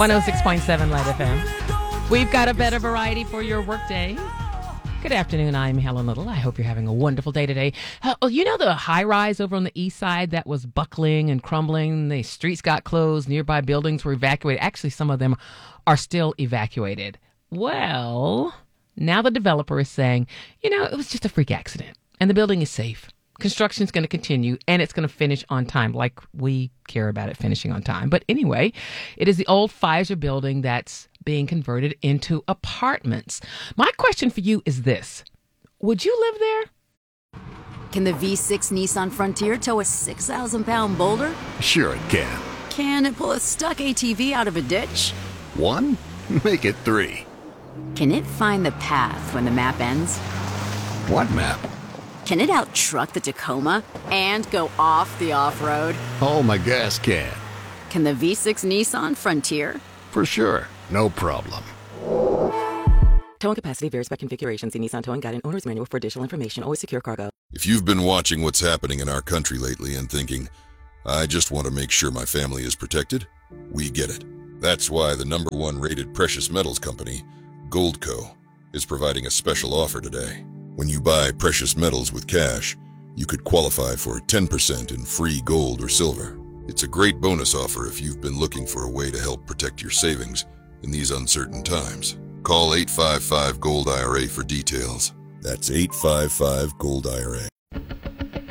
106.7 Light FM. We've got a better variety for your workday. Good afternoon. I'm Helen Little. I hope you're having a wonderful day today. You know the high rise over on the east side that was buckling and crumbling? The streets got closed. Nearby buildings were evacuated. Actually, some of them are still evacuated. Well, now the developer is saying, it was just a freak accident and the building is safe. Construction is going to continue and it's going to finish on time, like we care about it finishing on time. But anyway, it is the old Pfizer building that's being converted into apartments. My question for you is this. Would you live there? Can the V6 Nissan Frontier tow a 6,000-pound boulder? Sure it can. Can it pull a stuck ATV out of a ditch? 1? Make it 3. Can it find the path when the map ends? What map? Can it out-truck the Tacoma and go off the off-road? Oh, my gas can. Can the V6 Nissan Frontier? For sure. No problem. Towing capacity varies by configuration. See Nissan Towing Guide and Owner's Manual for additional information. Always secure cargo. If you've been watching what's happening in our country lately and thinking, I just want to make sure my family is protected, we get it. That's why the #1 rated precious metals company, Goldco, is providing a special offer today. When you buy precious metals with cash, you could qualify for 10% in free gold or silver. It's a great bonus offer if you've been looking for a way to help protect your savings in these uncertain times. Call 855-GOLD-IRA for details. That's 855-GOLD-IRA.